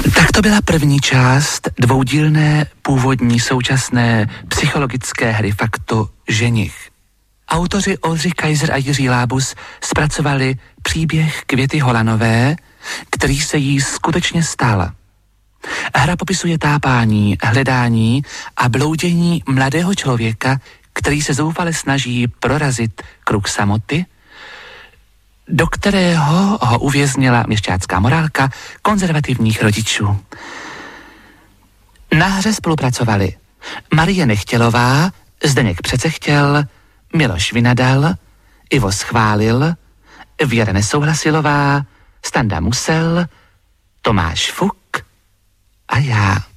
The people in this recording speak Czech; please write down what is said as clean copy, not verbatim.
Tak to byla první část dvoudílné původní současné psychologické hry Fakto ženich. Autoři Oldřich Kaiser a Jiří Lábus zpracovali příběh Květy Holanové, který se jí skutečně stal. Hra popisuje tápání, hledání a bloudění mladého člověka, který se zoufale snaží prorazit kruh samoty, do kterého ho uvěznila měšťácká morálka konzervativních rodičů. Na hře spolupracovali Marie Nechtělová, Zdeněk Přecechtěl, Miloš Vynadal, Ivo Schválil, Věra Nesouhlasilová, Standa Musel, Tomáš Fuk a já.